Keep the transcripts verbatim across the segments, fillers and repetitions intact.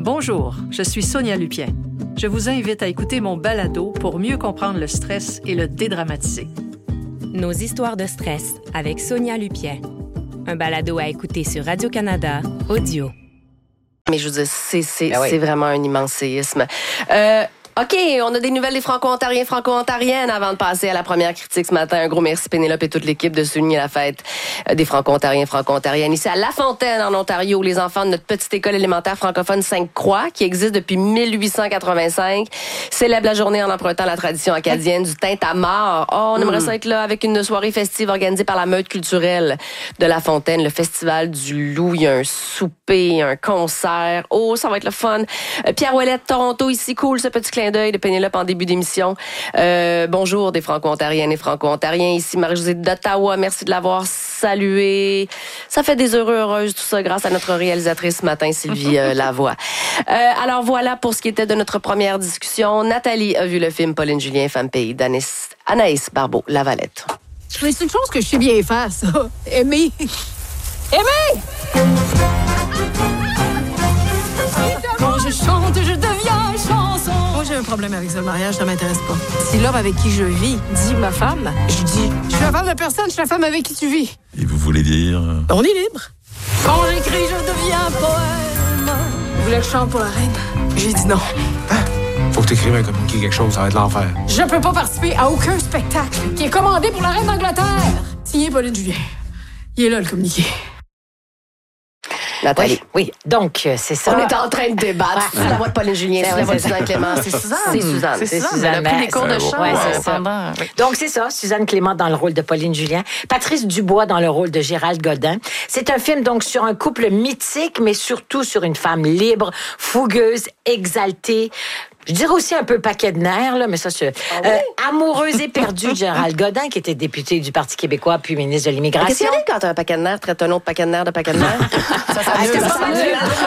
Bonjour, je suis Sonia Lupien. Je vous invite à écouter mon balado pour mieux comprendre le stress et le dédramatiser. Nos histoires de stress avec Sonia Lupien. Un balado à écouter sur Radio-Canada Audio. Mais je veux dire, c'est, c'est, Ben oui. c'est vraiment un immense séisme. Euh, OK, on a des nouvelles des Franco-Ontariens, Franco-Ontariennes avant de passer à la première critique ce matin. Un gros merci Pénélope et toute l'équipe de souligner la fête des Franco-Ontariens, Franco-Ontariennes. Ici à La Fontaine, en Ontario, les enfants de notre petite école élémentaire francophone Sainte-Croix, qui existe depuis mille huit cent quatre-vingt-cinq, célèbrent la journée en empruntant la tradition acadienne du tintamarre. Oh, on aimerait ça être là avec une soirée festive organisée par la meute culturelle de La Fontaine, le festival du loup. Il y a un souper, un concert. Oh, ça va être le fun. Euh, Pierre Ouellet de Toronto, ici, cool ce petit clin d'œil de Pénélope en début d'émission. Euh, bonjour des Franco-Ontariennes et Franco-Ontariens. Ici Marie-Josée d'Ottawa. Merci de l'avoir salué. Ça fait des heureux heureuses tout ça grâce à notre réalisatrice ce matin, Sylvie euh, Lavoie. Euh, alors voilà pour ce qui était de notre première discussion. Nathalie a vu le film Pauline Julien, Femme pays d'Anaïs Anaïs Barbeau-Lavalette. C'est une chose que je sais bien faire, ça. Aimer. Aimer! Quand je chante, je deviens chanson. Moi, j'ai un problème avec ça. Le mariage, ça m'intéresse pas. Si l'homme avec qui je vis dit ma femme, je dis, je suis la femme de personne, je suis la femme avec qui tu vis. Et vous voulez dire... On est libre. Quand j'écris, je deviens poème. Vous voulez que je chante pour la reine? J'ai dit non. Faut que t'écrives un communiqué quelque chose, ça va être l'enfer. Je peux pas participer à aucun spectacle qui est commandé pour la reine d'Angleterre. Signé Pauline Julien. Il est là, le communiqué. Nathalie. Oui, oui. Donc, euh, c'est ça. On est en train de débattre. C'est la voix de Pauline Julien, c'est ouais, la voix de c'est Suzanne Clément. C'est Suzanne. C'est Suzanne. C'est C'est Suzanne, Suzanne, elle a pris mais- des cours de chant Ouais, euh, c'est ça. pendant... oui. Donc, c'est ça, Suzanne Clément dans le rôle de Pauline Julien, Patrice Dubois dans le rôle de Gérald Godin. C'est un film donc sur un couple mythique, mais surtout sur une femme libre, fougueuse, exaltée. Je dirais aussi un peu paquet de nerfs, là, mais ça, c'est... oui? euh, amoureuse éperdue de Gérald Godin, qui était député du Parti québécois, puis ministre de Qu'est-ce l'Immigration. qu'il y a quand un paquet de nerfs traite un autre paquet de nerfs de paquet de nerfs? Ça, ça, Ah, ça, c'est ça, pas mal, ça,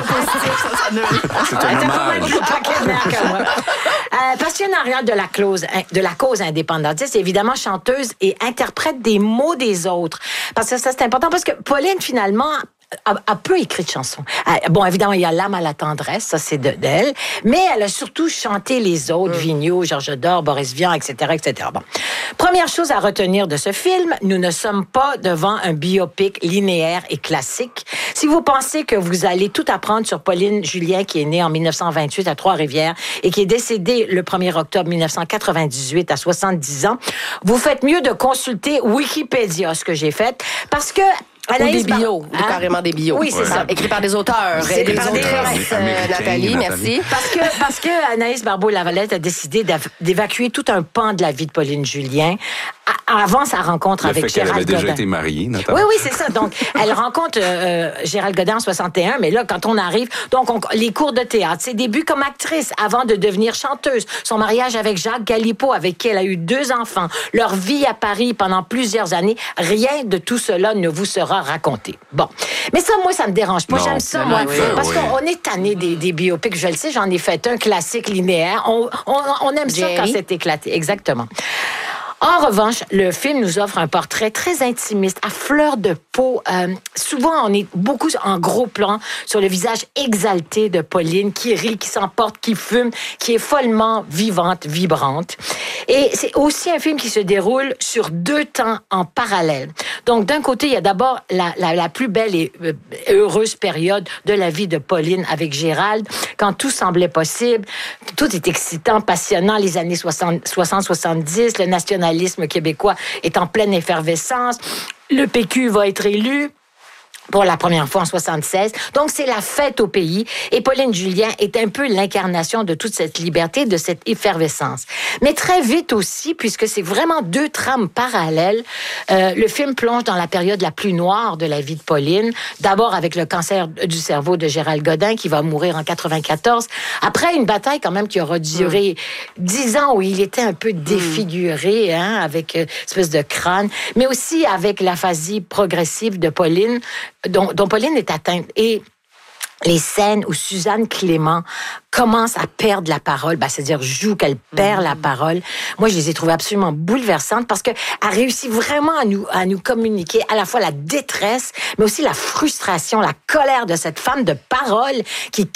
C'est un hommage. Paquet de nerfs comme moi. Euh, passionnariat de la cause, de la cause indépendantiste, évidemment chanteuse et interprète des mots des autres. Parce que ça, c'est important, parce que Pauline, finalement, a, a peu écrit de chansons. Euh, bon, évidemment, il y a L'âme à la tendresse, ça c'est de, d'elle, mais elle a surtout chanté les autres, mm. Vigneault, Georges Dor, Boris Vian, et cetera, et cetera. Bon. Première chose à retenir de ce film, nous ne sommes pas devant un biopic linéaire et classique. Si vous pensez que vous allez tout apprendre sur Pauline Julien, qui est née en dix-neuf cent vingt-huit à Trois-Rivières et qui est décédée le premier octobre dix-neuf cent quatre-vingt-dix-huit à soixante-dix ans, vous faites mieux de consulter Wikipédia, ce que j'ai fait, parce que Ou des Bar- bios, ou Hein? carrément des bios. Oui, c'est Ouais. ça. Écrit par des auteurs C'est et des des autrices. autrices Euh, américains, Nathalie, Nathalie. merci. Parce que, parce que Anaïs Barbeau-Lavalette a décidé d'av- d'évacuer tout un pan de la vie de Pauline Julien a- avant sa rencontre Le avec fait qu'elle Gérald avait déjà Godin. été mariée, notamment. Oui, oui, c'est ça. Donc, elle rencontre euh, Gérald Godin en soixante et un, mais là, quand on arrive, donc on- les cours de théâtre, ses débuts comme actrice avant de devenir chanteuse, son mariage avec Jacques Galipeau, avec qui elle a eu deux enfants, leur vie à Paris pendant plusieurs années, rien de tout cela ne vous sera raconté. Bon. Mais ça, moi, ça me dérange pas. Non. J'aime ça, Non, moi. oui, parce oui. qu'on est tanné des, des biopics. Je le sais, j'en ai fait un classique linéaire. On, on, on aime ça Jerry. quand c'est éclaté. Exactement. En revanche, le film nous offre un portrait très intimiste, à fleur de peau. Euh, souvent, on est beaucoup en gros plan sur le visage exalté de Pauline, qui rit, qui s'emporte, qui fume, qui est follement vivante, vibrante. Et c'est aussi un film qui se déroule sur deux temps en parallèle. Donc, d'un côté, il y a d'abord la, la, la plus belle et euh, heureuse période de la vie de Pauline avec Gérald, quand tout semblait possible, tout est excitant, passionnant, les années soixante soixante-dix, le nationalisme québécois est en pleine effervescence, le P Q va être élu pour la première fois en soixante-seize. Donc, c'est la fête au pays. Et Pauline Julien est un peu l'incarnation de toute cette liberté, de cette effervescence. Mais très vite aussi, puisque c'est vraiment deux trames parallèles, euh, le film plonge dans la période la plus noire de la vie de Pauline. D'abord avec le cancer du cerveau de Gérald Godin, qui va mourir en quatre-vingt-quatorze. Après une bataille quand même qui aura duré dix ans, où il était un peu défiguré, hein, avec une espèce de crâne, mais aussi avec l'aphasie progressive de Pauline, dont, dont Pauline est atteinte. Et les scènes où Suzanne Clément commence à perdre la parole, ben, c'est-à-dire joue qu'elle perd mmh. la parole. Moi, je les ai trouvées absolument bouleversantes parce qu'elle réussit vraiment à nous, à nous communiquer à la fois la détresse, mais aussi la frustration, la colère de cette femme de parole qui